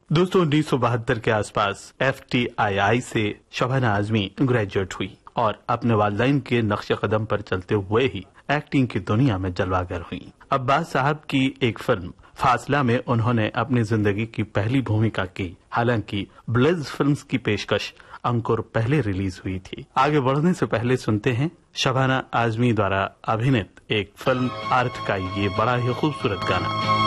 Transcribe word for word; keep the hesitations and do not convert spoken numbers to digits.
दोस्तों उन्नीस सौ बहत्तर के आसपास एफ टी आई आई से शबाना आजमी ग्रेजुएट हुई और अपने वालिदैन के नक्शे कदम पर चलते हुए ही एक्टिंग की दुनिया में जलवागर हुई। अब्बास साहब की एक फिल्म फासला में उन्होंने अपनी जिंदगी की पहली भूमिका की। हालांकि ब्लिज फिल्म्स की पेशकश अंकुर पहले रिलीज हुई थी। आगे बढ़ने से पहले सुनते हैं शबाना आजमी द्वारा अभिनीत एक फिल्म अर्थ का ये बड़ा ही खूबसूरत गाना।